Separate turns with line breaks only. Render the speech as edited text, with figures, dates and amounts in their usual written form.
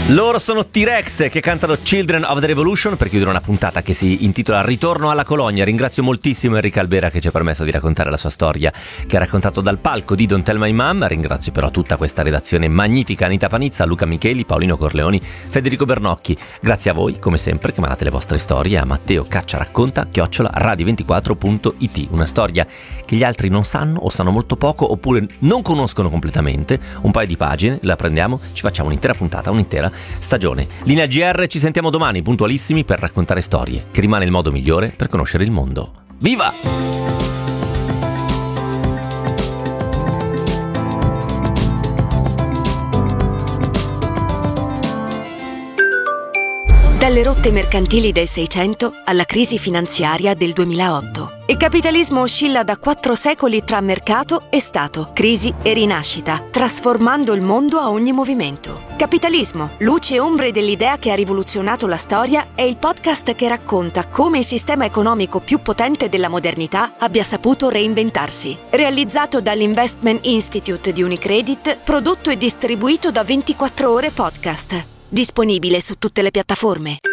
Loro sono T-Rex che cantano Children of the Revolution per chiudere una puntata che si intitola Ritorno alla Colonia. Ringrazio moltissimo Enrica Albera che ci ha permesso di raccontare la sua storia, che ha raccontato dal palco di Don't Tell My Mom. Ringrazio però tutta questa redazione magnifica: Anita Panizza, Luca Micheli, Paolino Corleoni, Federico Bernocchi. Grazie a voi come sempre che mandate le vostre storie a matteo@radio24.it. Una storia che gli altri non sanno o sanno molto poco oppure non conoscono completamente. Un paio di pagine, la prendiamo, ci facciamo un'intera puntata, un'intera stagione. Linea GR, ci sentiamo domani puntualissimi per raccontare storie, che rimane il modo migliore per conoscere il mondo. Viva!
Dalle rotte mercantili del 600 alla crisi finanziaria del 2008. Il capitalismo oscilla da 4 secoli tra mercato e Stato, crisi e rinascita, trasformando il mondo a ogni movimento. Capitalismo, luce e ombre dell'idea che ha rivoluzionato la storia, è il podcast che racconta come il sistema economico più potente della modernità abbia saputo reinventarsi. Realizzato dall'Investment Institute di Unicredit, prodotto e distribuito da 24 Ore Podcast. Disponibile su tutte le piattaforme.